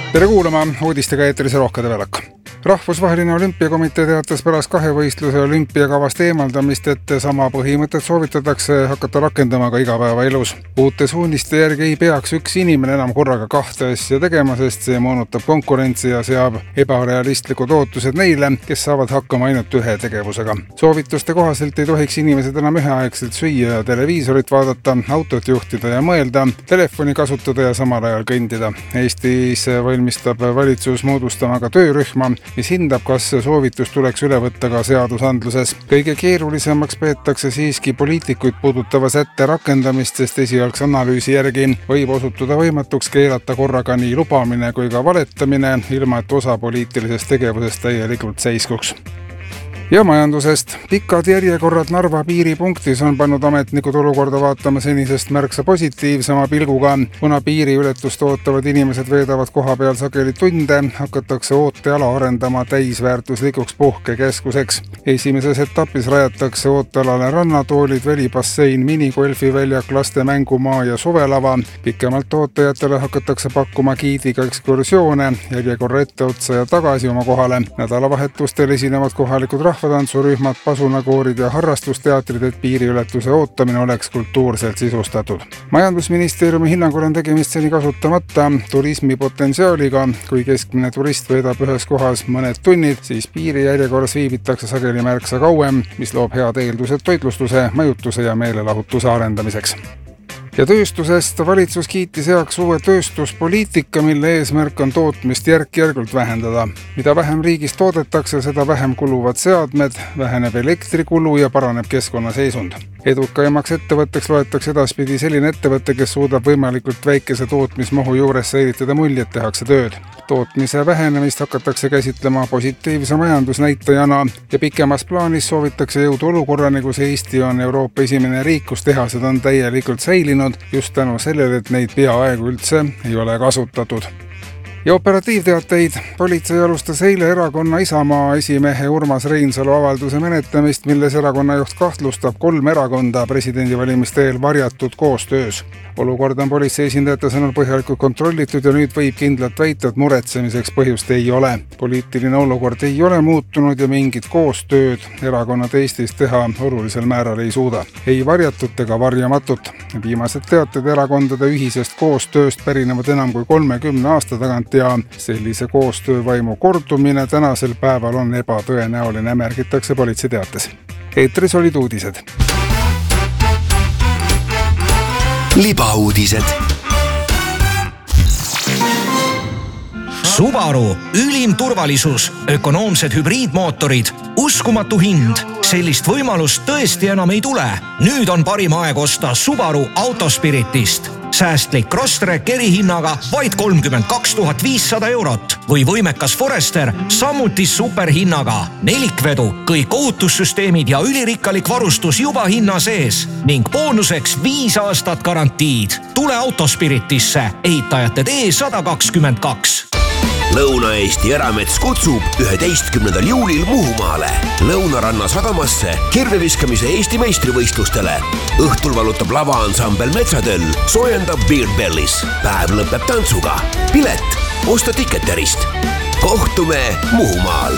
Tere kuulama uudistega eetris Rohkede Velak. Rahvusvaheline olümpiakomitee teatas pärast kahevõistluse olümpiakavast eemaldamist, et sama põhimõtet soovitatakse hakata rakendama ka igapäevaelus. Uute suuniste järgi ei peaks üks inimene enam korraga kahte asja tegema, sest see moonutab konkurentsi ja seab ebarealistlikud ootused neile, kes saavad hakkama ainult ühe tegevusega. Soovituste kohaselt ei tohiks inimesed enam üheaegselt süüa ja televiisorit vaadata, autot juhtida ja mõelda, telefoni kasutada ja samal ajal kõndida. Eestis valmistab valitsus moodustama ka töörühma, mis hindab, kas soovitus tuleks üle võtta ka seadusandluses. Kõige keerulisemaks peetakse siiski poliitikuid puudutava sätte rakendamist, sest esialgse analüüsi järgi võib osutuda võimatuks keelata korraga nii lubamine kui ka valetamine, ilma et osa poliitilisest tegevusest täielikult seiskuks. Ja majandusest. Pikad järjekorrad Narva piiripunktis on pannud ametnikud olukorda vaatama senisest märksa positiivsema pilguga. Kuna piiriületust ootavad inimesed veedavad koha peal sageli tunde, hakatakse ooteala arendama täisväärtuslikuks puhkekeskuseks. Esimeses etapis rajatakse ootealale rannatoolid, välibassein, minigolfiväljak, laste mängumaa ja suvelava. Pikemalt ootajatele hakatakse pakkuma giidiga ekskursioone, järjekorra etteotsa ja tagasi oma kohale. Nädalavahetustel esinevad kohalikud rahvatantsurühmad, pasunakoorid ja harrastusteatrid, et piiriületuse ootamine oleks kultuurselt sisustatud. Majandusministeeriumi hinnangul on tegemist seni kasutamata turismipotentsiaaliga. Kui keskmine turist veedab ühes kohas mõned tunnid, siis piirijärjekorras viibitakse sageli märksa kauem, mis loob head eeldused toitlustuse, majutuse ja meelelahutuse arendamiseks. Ja tööstusest valitsus kiitis heaks uue tööstuspoliitika, mille eesmärk on tootmist järk-järgult vähendada. Mida vähem riigis toodetakse, seda vähem kuluvad seadmed, väheneb elektrikulu ja paraneb keskkonnaseisund. Edukaimaks ettevõtteks loetakse edaspidi selline ettevõte, kes suudab võimalikult väikese tootmismahu juures säilitada mulje, et tehakse tööd. Tootmise vähenemist hakatakse käsitlema positiivse majandusnäitajana ja pikemas plaanis soovitakse jõuda olukorrani, kus Eesti on Euroopa esimene riik, kus tehased on täielikult säilinud just tänu sellele, et neid peaaegu üldse ei ole kasutatud. Ja operatiivteateid. Politsei alustas eile erakonna Isamaa esimehe Urmas Reinsalu avalduse menetlemist, milles erakonna juht kahtlustab 3 erakonda presidendivalimiste eel varjatud koostöös. Olukord on politsei esindajate sõnul põhjalikult kontrollitud ja nüüd võib kindlalt väita, et muretsemiseks põhjust ei ole. Poliitiline olukord ei ole muutunud ja mingit koostööd erakonnad Eestis teha olulisel määral ei suuda. Ei varjatut ega varjamatut. Viimased teated erakondade ühisest koostööst pärinevad enam kui 30 aasta tagant ja sellise koostöövaimu kordumine tänasel päeval on ebatõenäoline, märgitakse politsei teates. Eetris olid uudised. Libauudised. Subaru, ülim turvalisus, ökonoomsed hübriidmootorid, uskumatu hind. Sellist võimalust tõesti enam ei tule. Nüüd on parim aeg osta Subaru Autospiritist. Säästlik Crosstrek erihinnaga vaid 32 500 eurot või võimekas Forester samuti superhinnaga. Nelikvedu, kõik ohutussüsteemid ja ülirikkalik varustus juba hinna sees ning boonuseks 5 aastat garantiid. Tule Autospiritisse, ehitajate tee 122. Lõuna-Eesti Eramets kutsub 11. juulil Muhumaale Lõunaranna sadamasse kirveviskamise Eesti meistrivõistlustele. Õhtul valutab lavaansambel Metsatöll, soojendab Beer Bellis. Päev lõpeb tantsuga. Pilet osta Ticketerist. Kohtume Muhumaal.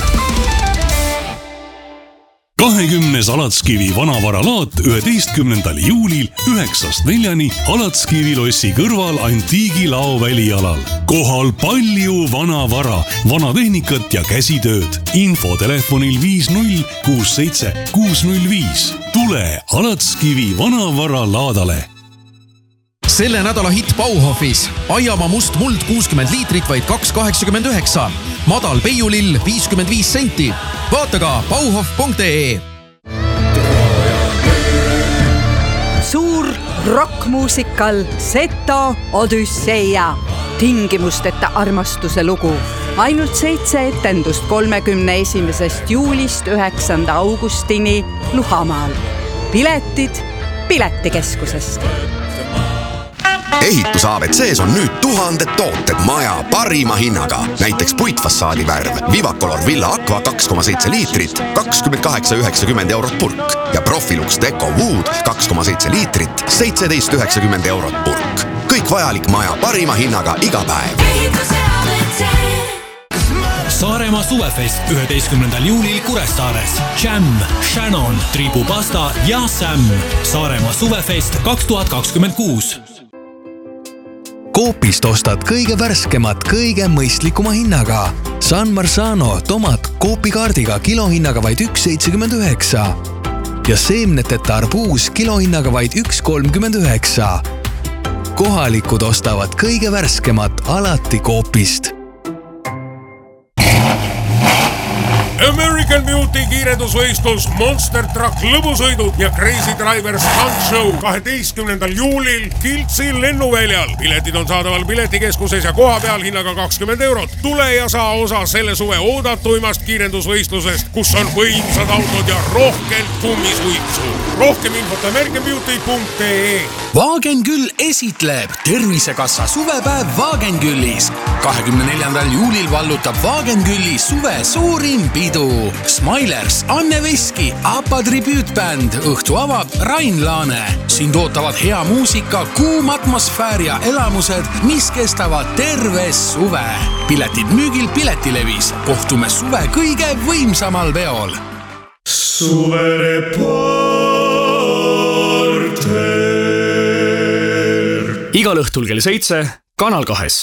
20. Alatskivi vanavaralaat 11. juulil 9-4 Alatskivi lossi kõrval Antiigi laovälialal. Kohal palju vanavara, vanatehnikat ja käsitööd. Info telefonil 50 67 605. Tule Alatskivi vanavara laadale. Selle nädala hitt Bauhofis. Aiamaa must muld 60 liitrit vaid 2,89. Madal peiulill 55 senti. Vaata ka bauhof.ee. Suur rockmuusikal Seto Odüsseia. Tingimusteta armastuse lugu. Ainult 7 etendust 31. juulist 9. augustini Luhamaal. Piletid Piletikeskusest. Ehitus ABCs on nüüd 1000 tooted maja parima hinnaga. Näiteks puitfassaadi värv, Vivacolor Villa Aqua 2,7 liitrit, 28,90 eurot purk ja Profilux Deco Wood 2,7 liitrit, 17,90 eurot purk. Kõik vajalik maja parima hinnaga iga päev. Saaremaa suvefest 11. juulil Kuressaares. Jam, Shannon, Tribupasta ja Sam. Saaremaa suvefest 2026. Coopist ostad kõige värskemat, kõige mõistlikuma hinnaga. San Marzano tomat Coopi kaardiga kilohinnaga vaid 1,79 ja seemneteta arbuus kilohinnaga vaid 1,39. Kohalikud ostavad kõige värskemat alati Coopist. American Beauty kiirendusvõistlus, Monster Truck lõbusõidud ja Crazy Driver Stunt Show 12. juulil Kiltsi lennuväljal. Piletid on saadaval piletikeskuses ja koha peal hinnaga 20 €. Tule ja saa osa selle suve oodatuimast kiirendusvõistlusest, kus on võimsad autod ja rohkelt kummisuitsu. Rohkem infot americanbeauty.ee. Wagenküll esitleb Tervisekassa suvepäev Wagenküllis. 24. juulil vallutab Wagenkülli suve suurim pidu. Smilers, Anne Veski, APA tribüütbänd, õhtu avab Rain Laane. Sind ootavad hea muusika, kuum atmosfäär ja elamused, mis kestavad terve suve. Piletid müügil Piletilevis. Kohtume suve kõige võimsamal veol. Suvereporter. Igal õhtul kell 7 Kanal 2.